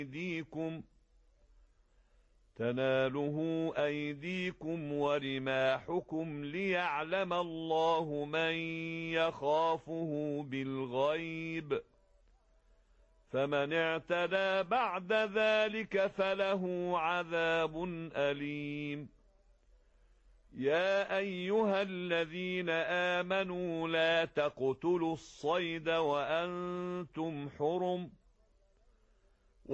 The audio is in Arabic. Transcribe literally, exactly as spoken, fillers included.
أيديكم تناله أيديكم ورماحكم ليعلم الله من يخافه بالغيب، فمن اعتدى بعد ذلك فله عذاب أليم. يا أيها الذين آمنوا لا تقتلوا الصيد وأنتم حرم